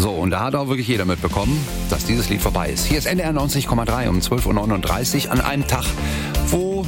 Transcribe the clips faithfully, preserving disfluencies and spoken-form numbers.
So, und da hat auch wirklich jeder mitbekommen, dass dieses Lied vorbei ist. Hier ist N D R neunzig Komma drei um zwölf Uhr neununddreißig an einem Tag, wo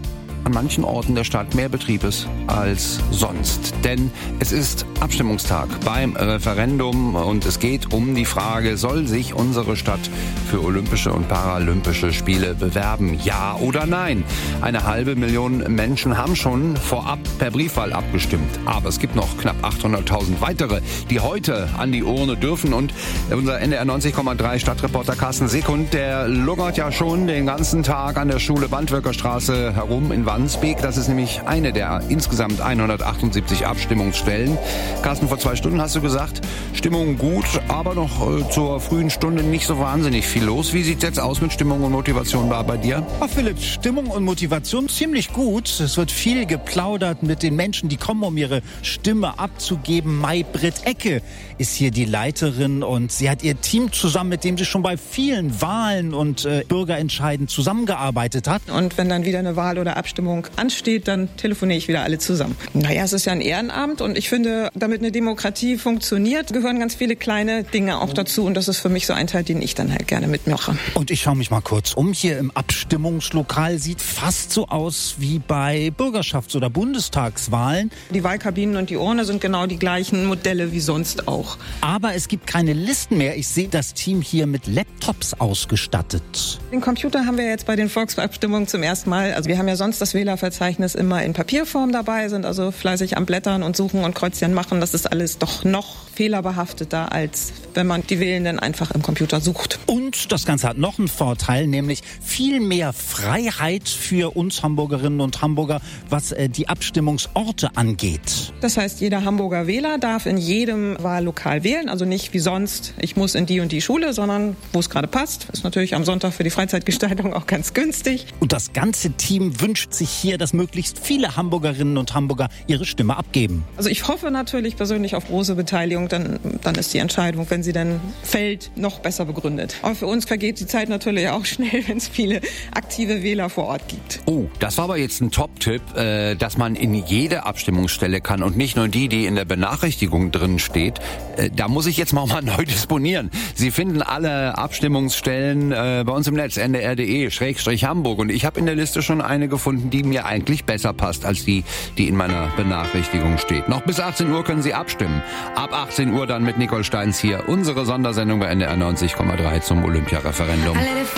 an manchen Orten der Stadt mehr Betrieb ist als sonst. Denn es ist Abstimmungstag beim Referendum und es geht um die Frage, soll sich unsere Stadt für Olympische und Paralympische Spiele bewerben? Ja oder nein? Eine halbe Million Menschen haben schon vorab per Briefwahl abgestimmt. Aber es gibt noch knapp achthunderttausend weitere, die heute an die Urne dürfen. Und unser N D R neunzig Komma drei Stadtreporter Carsten Sekund, der lungert ja schon den ganzen Tag an der Schule Bandwirkerstraße herum in Wandsbek. Das ist nämlich eine der insgesamt hundertachtundsiebzig Abstimmungsstellen. Carsten, vor zwei Stunden hast du gesagt, Stimmung gut, aber noch äh, zur frühen Stunde nicht so wahnsinnig viel los. Wie sieht's jetzt aus mit Stimmung und Motivation bei dir? Ach Philipp, Stimmung und Motivation ziemlich gut. Es wird viel geplaudert mit den Menschen, die kommen, um ihre Stimme abzugeben. Mai-Britt Ecke ist hier die Leiterin und sie hat ihr Team zusammen, mit dem sie schon bei vielen Wahlen und äh, Bürgerentscheiden zusammengearbeitet hat. Und wenn dann wieder eine Wahl oder Abstimmung ansteht, dann telefoniere ich wieder alle zusammen. Naja, es ist ja ein Ehrenamt und ich finde, damit eine Demokratie funktioniert, gehören ganz viele kleine Dinge auch dazu und das ist für mich so ein Teil, den ich dann halt gerne mitmache. Und ich schaue mich mal kurz um. Hier im Abstimmungslokal sieht fast so aus wie bei Bürgerschafts- oder Bundestagswahlen. Die Wahlkabinen und die Urne sind genau die gleichen Modelle wie sonst auch. Aber es gibt keine Listen mehr. Ich sehe das Team hier mit Laptops ausgestattet. Den Computer haben wir jetzt bei den Volksabstimmungen zum ersten Mal. Also wir haben ja sonst das Wählerverzeichnis immer in Papierform dabei, sind also fleißig am Blättern und suchen und Kreuzchen machen. Das ist alles doch noch fehlerbehafteter, als wenn man die Wählenden einfach im Computer sucht. Und das Ganze hat noch einen Vorteil, nämlich viel mehr Freiheit für uns Hamburgerinnen und Hamburger, was äh, die Abstimmungsorte angeht. Das heißt, jeder Hamburger Wähler darf in jedem Wahllokal wählen, also nicht wie sonst, ich muss in die und die Schule, sondern wo es gerade passt. Ist natürlich am Sonntag für die Freizeitgestaltung auch ganz günstig. Und das ganze Team wünscht sich hier, dass möglichst viele Hamburgerinnen und Hamburger ihre Stimme abgeben. Also ich hoffe natürlich persönlich auf große Beteiligung, dann, dann ist die Entscheidung, wenn sie dann fällt, noch besser begründet. Aber für uns vergeht die Zeit natürlich auch schnell, wenn es viele aktive Wähler vor Ort gibt. Oh, das war aber jetzt ein Top-Tipp, äh, dass man in jede Abstimmungsstelle kann und nicht nur die, die in der Benachrichtigung drin steht. Äh, da muss ich jetzt mal, mal neu disponieren. Sie finden alle Abstimmungsstellen äh, bei uns im Netz, n d r punkt d e Schrägstrich Hamburg. Und ich habe in der Liste schon eine gefunden, die mir eigentlich besser passt als die, die in meiner Benachrichtigung steht. Noch bis achtzehn Uhr können Sie abstimmen. Ab achtzehn Uhr dann mit Nicole Steins hier unsere Sondersendung bei N D R neunzig Komma drei zum Olympia-Referendum.